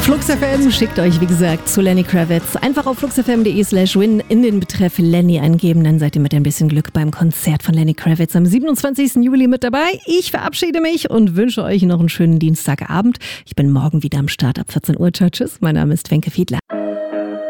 Flux FM schickt euch, wie gesagt, zu Lenny Kravitz. Einfach auf fluxfm.de/win in den Betreff Lenny eingeben, dann seid ihr mit ein bisschen Glück beim Konzert von Lenny Kravitz am 27. Juli mit dabei. Ich verabschiede mich und wünsche euch noch einen schönen Dienstagabend. Ich bin morgen wieder am Start ab 14 Uhr. Tschüss, mein Name ist Wenke Fiedler.